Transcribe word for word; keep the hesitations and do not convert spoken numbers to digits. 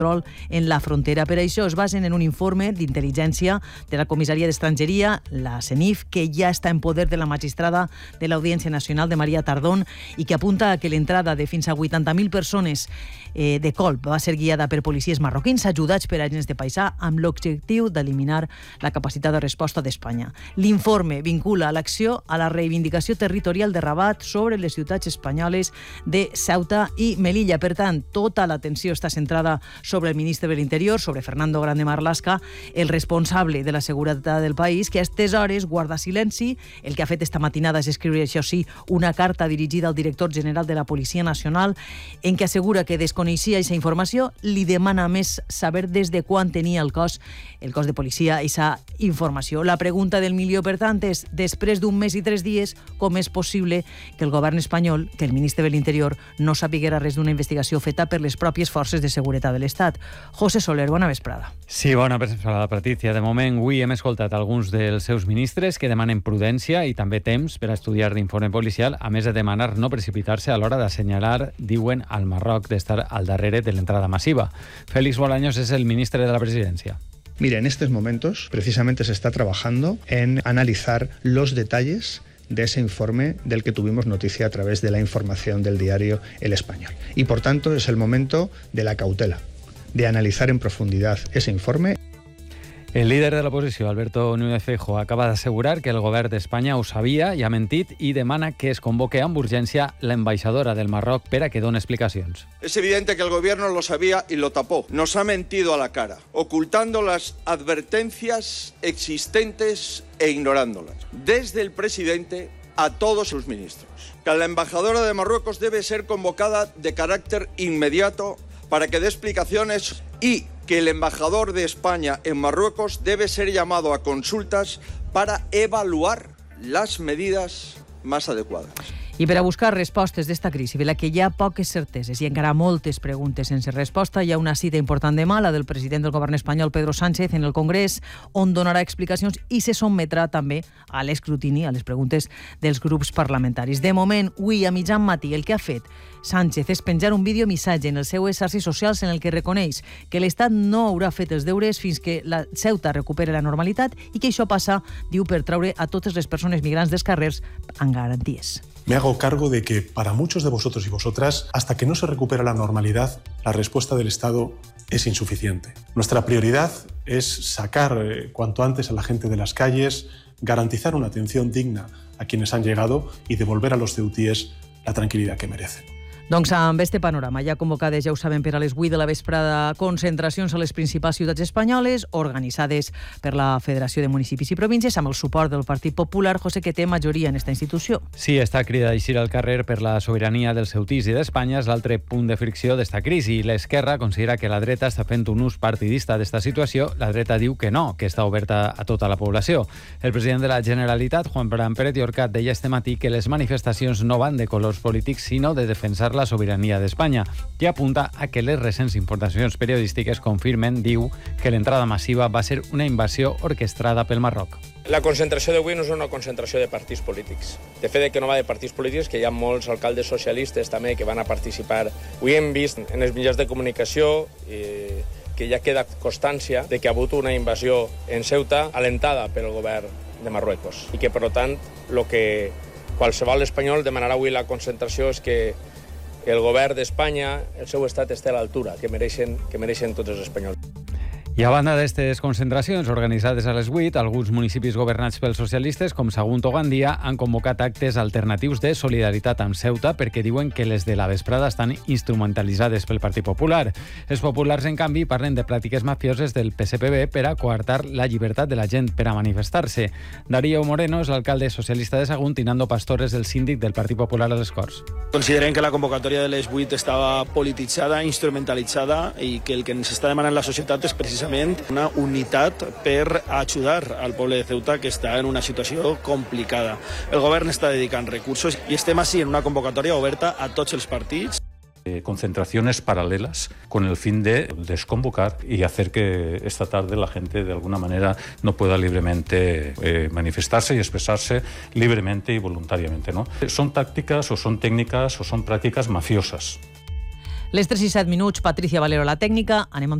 en la frontera. Per això es basen en un informe d'intel·ligència de la Comissaria d'Estrangeria, la CENIF, que ja està en poder de la magistrada de l'Audiència Nacional de Maria Tardón i que apunta a que l'entrada de fins a vuitanta mil persones eh, de colp va ser guiada per policies marroquins ajudats per agents de paisà amb l'objectiu d'eliminar la capacitat de resposta d'Espanya. L'informe vincula l'acció a la reivindicació territorial de Rabat sobre les ciutats espanyoles de Ceuta i Melilla. Per tant, tota l'atenció està centrada sobre el ministre de l'Interior, sobre Fernando Grande Marlaska, el responsable de la seguretat del país, que a aquestes hores guarda silenci. El que ha fet esta matinada és escriure, això sí, una carta dirigida al director general de la Policia Nacional en què assegura que desconeixia aquesta informació, li demana més saber des de quan tenia el cos, el cos de policia aquesta informació. La pregunta del milió, per tant, és, després d'un mes i tres dies, com és possible que el govern espanyol, que el ministre de l'Interior, no sapiguera res d'una investigació feta per les pròpies forces de seguretat de l'Estat? José Soler, bona vesprada. Sí, bona vesprada, Patricia. De moment, avui hem escoltat alguns dels seus ministres que demanen prudència i també temps per a estudiar l'informe policial, a més de demanar no precipitar-se a l'hora d'assenyalar, diuen, al Marroc d'estar al darrere de l'entrada massiva. Félix Bolaños es el ministre de la Presidencia. Mira, en estos momentos precisamente se está trabajando en analizar los detalles de ese informe del que tuvimos noticia a través de la información del diario El Español. Y por tanto es el momento de la cautela, de analizar en profundidad ese informe. El líder de l'oposició, Alberto Núñez Feijóo, acaba d'assegurar que el govern d'Espanya ho sabia i ha mentit i demana que es convoque amb urgència l'ambaixadora del Marroc per a que doni explicacions. Es evidente que el gobierno lo sabía y lo tapó. Nos ha mentido a la cara, ocultando las advertencias existentes e ignorándolas. Desde el presidente a todos sus ministros. Que la embajadora de Marruecos debe ser convocada de carácter inmediato para que dé explicaciones y que el embajador de España en Marruecos debe ser llamado a consultas para evaluar las medidas más adecuadas. I per a buscar respostes d'esta crisi, de la que hi ha poques certeses i encara moltes preguntes sense resposta, hi ha una cita important demà, la del president del govern espanyol, Pedro Sánchez, en el Congrés, on donarà explicacions i se sotmetrà també a l'escrutini, a les preguntes dels grups parlamentaris. De moment, avui a mitjan matí, el que ha fet Sánchez és penjar un videomissatge en els seus xarxes socials en el que reconeix que l'Estat no haurà fet els deures fins que la Ceuta recuperi la normalitat i que això passa, diu, per treure a totes les persones migrants dels carrers amb garanties. Me hago cargo de que para muchos de vosotros y vosotras, hasta que no se recupera la normalidad, la respuesta del Estado es insuficiente. Nuestra prioridad es sacar eh, cuanto antes a la gente de las calles, garantizar una atención digna a quienes han llegado y devolver a los ceutíes la tranquilidad que merecen. Doncs amb este panorama, ja convocades, ja ho saben, per a les vuit de la vesprada, concentracions a les principals ciutats espanyoles, organitzades per la Federació de Municipis i Províncies, amb el suport del Partit Popular. José, que té majoria en esta institució. Sí, està crida d'eixir al carrer per la sobirania dels ceutís i d'Espanya és l'altre punt de fricció d'esta crisi. L'esquerra considera que la dreta està fent un ús partidista d'esta situació. La dreta diu que no, que està oberta a tota la població. El president de la Generalitat, Juan Fran Pérez Llorcat, deia este matí que les manifestacions no van de colors polítics, sinó de defensar la sobirania d'Espanya, i apunta a que les recents informacions periodístiques confirmen, diu, que l'entrada massiva va ser una invasió orquestrada pel Marroc. La concentració d'avui no és una concentració de partits polítics. De fet, que no va de partits polítics, que hi ha molts alcaldes socialistes també que van a participar. Avui hem vist en els mitjans de comunicació eh, que ja queda constància de que ha hagut una invasió en Ceuta alentada pel govern de Marruecos i que, per tant, lo que qualsevol espanyol demanarà avui la concentració és que el govern d'Espanya, el seu estat, esté a l'altura que mereixen, que mereixen tots els espanyols. I a banda d'aquestes concentracions organitzades a les vuit, alguns municipis governats pels socialistes, com Sagunto o Gandia, han convocat actes alternatius de solidaritat amb Ceuta perquè diuen que les de la vesprada estan instrumentalitzades pel Partit Popular. Els populars, en canvi, parlen de pràctiques mafioses del P S P B per a coartar la llibertat de la gent per a manifestar-se. Darío Moreno és l'alcalde socialista de Sagunt i Nando Pastor és el síndic del Partit Popular a les Corts. Considerem que la convocatòria de les vuit estava polititzada, instrumentalitzada i que el que ens està demanant la societat és precisament una unitat per ajudar al poble de Ceuta, que està en una situació complicada. El govern està dedicant recursos i estem així en una convocatòria oberta a tots els partits. Eh, concentraciones paralelas con el fin de desconvocar y hacer que esta tarde la gente de alguna manera no pueda libremente eh, manifestarse y expresarse libremente y voluntariamente, ¿no? Son tácticas o son técnicas o son prácticas mafiosas. Les tres i set minuts, Patricia Valero a la tècnica. Anem amb